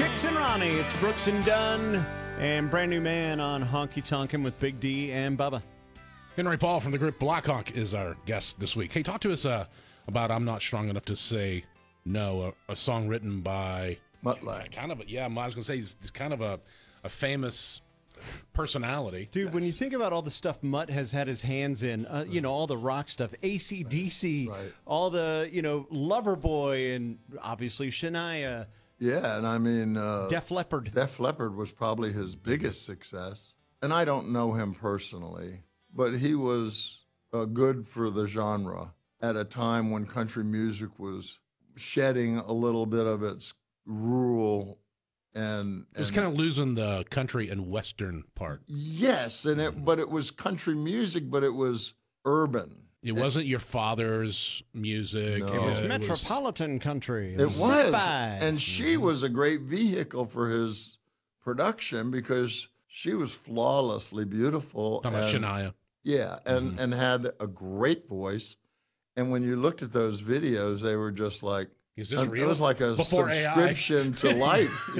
Max and Ronnie, it's Brooks and Dunn, and Brand New Man on Honky Tonkin' with Big D and Bubba. Henry Paul from the group Blackhawk is our guest this week. Hey, talk to us about I'm Not Strong Enough to Say No, a song written by... Mutt Lange. I was going to say he's kind of a famous personality. Dude, when you think about all the stuff Mutt has had his hands in, all the rock stuff, AC/DC, Right. all the, Loverboy, and obviously Shania. Yeah, and I mean... Def Leppard. Def Leppard was probably his biggest success. And I don't know him personally, but he was good for the genre at a time when country music was shedding a little bit of its rural and It was kind of losing the country and western part. yes, but it was country music, but it was urban. It wasn't your father's music. No. It was It Metropolitan Country. It was, 65. and she was a great vehicle for his production because she was flawlessly beautiful. Talking about and- Shania. Yeah, and had a great voice. And when you looked at those videos, they were just like, Is this it real? was like a Before AI. subscription to life,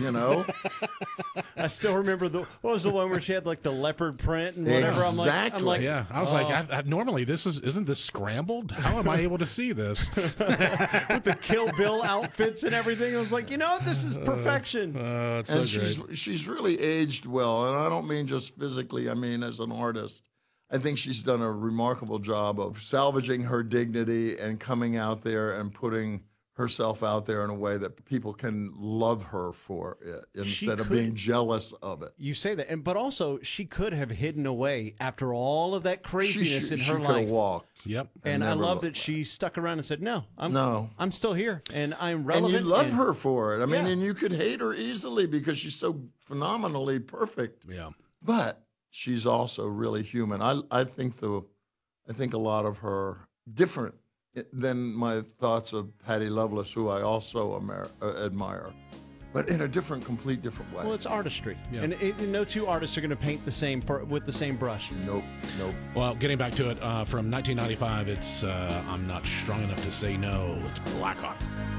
I still remember what was the one where she had like the leopard print and whatever. I'm Exactly. like, Yeah, I was like, normally isn't this scrambled? How am I able to see this? with the Kill Bill outfits and everything. I was like, this is perfection. It's and so great. she's really aged well. And I don't mean just physically, I mean as an artist. I think she's done a remarkable job of salvaging her dignity and coming out there and putting herself out there in a way that people can love her for it instead of being jealous of it. You say that, but also she could have hidden away after all of that craziness in she her could life. have walked. Yep. And I never love looked that she stuck around and said, "No, I'm still here, and I'm And relevant." you love her for it. I mean, Yeah. and you could hate her easily because she's so phenomenally perfect. Yeah. But she's also really human. I think a lot of her different than my thoughts of Patty Loveless, who I also admire, but in a complete different way. Well, it's artistry, Yeah. and no two artists are going to paint with the same brush. Nope. Well, getting back to it, from 1995, it's I'm Not Strong Enough to Say No. It's Blackhawk.